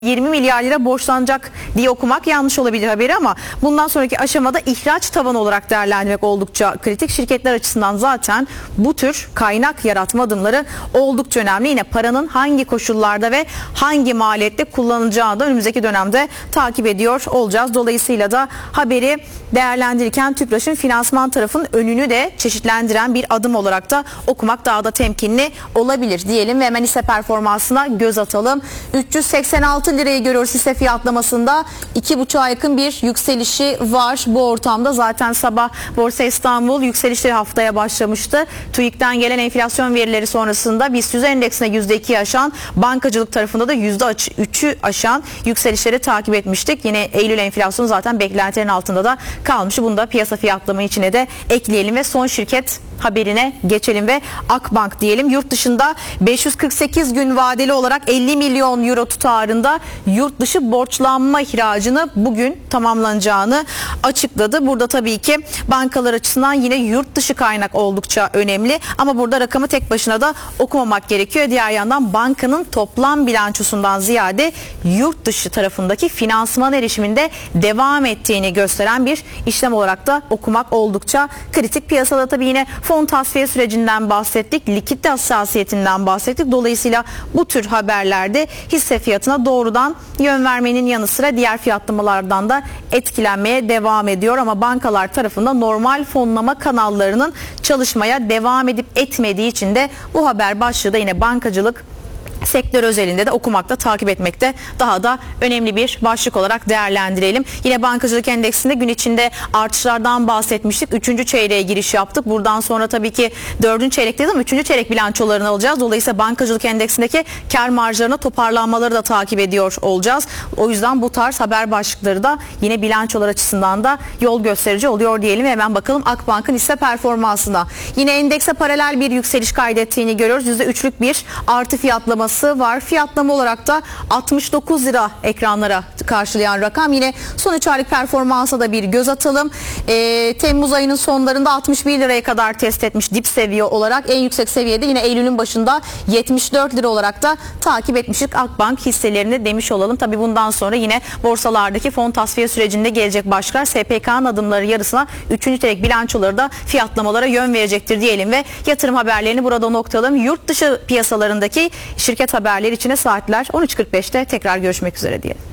20 milyar lira borçlanacak diye okumak yanlış olabilir haberi, ama bundan sonraki aşamada ihraç tavanı olarak değerlendirmek oldukça kritik. Şirketler açısından zaten bu tür kaynak yaratma adımları oldukça önemli. Yine paranın hangi koşullarda ve hangi maliyette kullanılacağı da önümüzdeki dönemde takip ediyor olacağız. Dolayısıyla da haberi değerlendirirken TÜPRAŞ'ın finansman tarafının önünü de çeşitlendiren bir adım olarak da okumak daha da temkinli olabilir diyelim ve hemen hisse performansına göz atalım. 386 lirayı görüyoruz hisse fiyatlamasında. 2,5'a yakın bir yükselişi var. Bu ortamda zaten sabah Borsa İstanbul yükselişleri haftaya başlamıştı. TÜİK'ten gelen enflasyon verileri sonrasında BIST 100 endeksine %2'yi aşan, bankacılık tarafında da %3'ü aşan yükselişleri takip etmiştik. Yine Eylül enflasyonu zaten beklentilerin altında da kalmış. Bunu da piyasa fiyatlama içine de ekleyelim ve son şirket haberine geçelim ve Akbank diyelim. Yurt dışında 548 gün vadeli olarak 50 milyon euro tutarında yurt dışı borçlanma ihracını bugün tamamlanacağını açıkladı. Burada tabii ki bankalar açısından yine yurt dışı kaynak oldukça önemli, ama burada rakamı tek başına da okumamak gerekiyor. Diğer yandan bankanın toplam bilançosundan ziyade yurt dışı tarafındaki finansman erişiminde devam ettiğini gösteren bir işlem olarak da okumak oldukça kritik. Piyasada tabii yine fon tasfiye sürecinden bahsettik, likidite hassasiyetinden bahsettik. Dolayısıyla bu tür haberlerde hisse fiyatına doğrudan yön vermenin yanı sıra diğer fiyatlamalardan da etkilenmeye devam ediyor. Ama bankalar tarafında normal fonlama kanallarının çalışmaya devam edip etmediği için de bu haber başlığı da yine bankacılık sektör özelinde de okumakta, takip etmekte daha da önemli bir başlık olarak değerlendirelim. Yine bankacılık endeksinde gün içinde artışlardan bahsetmiştik. 3. çeyreğe giriş yaptık. Buradan sonra tabii ki 4. çeyrekteyiz ama 3. çeyrek bilançolarını alacağız. Dolayısıyla bankacılık endeksindeki kar marjlarına toparlanmaları da takip ediyor olacağız. O yüzden bu tarz haber başlıkları da yine bilançolar açısından da yol gösterici oluyor diyelim. Hemen bakalım Akbank'ın hisse performansına. Yine endekse paralel bir yükseliş kaydettiğini görüyoruz. %3'lük bir artı fiyatlaması var. Fiyatlama olarak da 69 lira ekranlara karşılayan rakam. Yine son 3 aylık performansa da bir göz atalım. Temmuz ayının sonlarında 61 liraya kadar test etmiş dip seviye olarak. En yüksek seviyede yine Eylül'ün başında 74 lira olarak da takip etmiştik Akbank hisselerini demiş olalım. Tabi bundan sonra yine borsalardaki fon tasfiye sürecinde gelecek başlıklar SPK'nın adımları yarısına 3. çeyrek bilançoları da fiyatlamalara yön verecektir diyelim ve yatırım haberlerini burada noktalım. Yurt dışı piyasalarındaki şirket haberleri içine saatler 13.45'te tekrar görüşmek üzere diyelim.